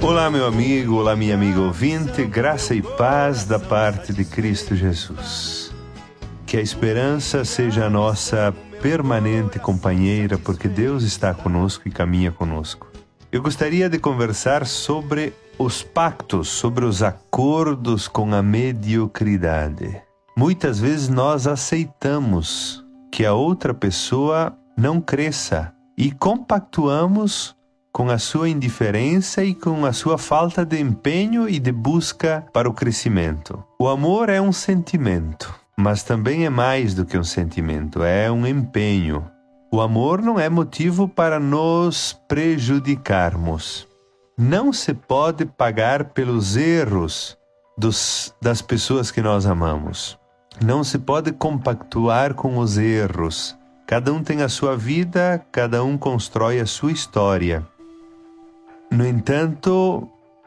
Olá, meu amigo, olá, minha amiga ouvinte, graça e paz da parte de Cristo Jesus. Que a esperança seja a nossa permanente companheira, porque Deus está conosco e caminha conosco. Eu gostaria de conversar sobre os pactos, sobre os acordos com a mediocridade. Muitas vezes nós aceitamos que a outra pessoa não cresça e compactuamos com a sua indiferença e com a sua falta de empenho e de busca para o crescimento. O amor é um sentimento, mas também é mais do que um sentimento, é um empenho. O amor não é motivo para nos prejudicarmos. Não se pode pagar pelos erros das pessoas que nós amamos. Não se pode compactuar com os erros. Cada um tem a sua vida, cada um constrói a sua história. No entanto,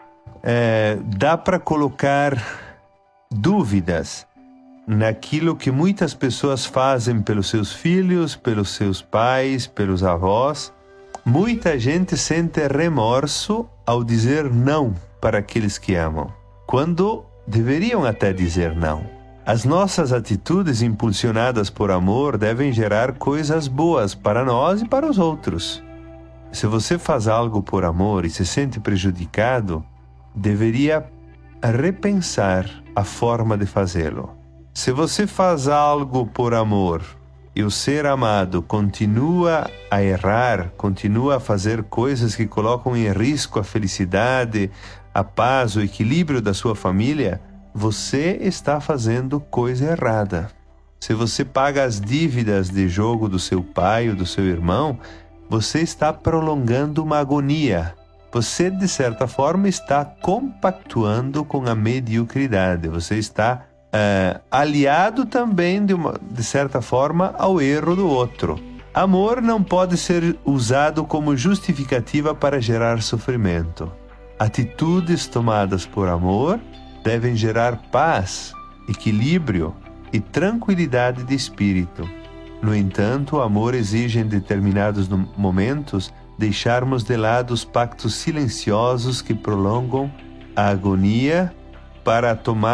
dá para colocar dúvidas naquilo que muitas pessoas fazem pelos seus filhos, pelos seus pais, pelos avós. Muita gente sente remorso ao dizer não para aqueles que amam, quando deveriam até dizer não. As nossas atitudes impulsionadas por amor devem gerar coisas boas para nós e para os outros. Se você faz algo por amor e se sente prejudicado, deveria repensar a forma de fazê-lo. Se você faz algo por amor e o ser amado continua a errar, continua a fazer coisas que colocam em risco a felicidade, a paz, o equilíbrio da sua família, você está fazendo coisa errada. Se você paga as dívidas de jogo do seu pai ou do seu irmão, você está prolongando uma agonia. Você, de certa forma, está compactuando com a mediocridade. Você está aliado também, de certa forma, ao erro do outro. Amor não pode ser usado como justificativa para gerar sofrimento. Atitudes tomadas por amor devem gerar paz, equilíbrio e tranquilidade de espírito. No entanto, o amor exige em determinados momentos deixarmos de lado os pactos silenciosos que prolongam a agonia para tomar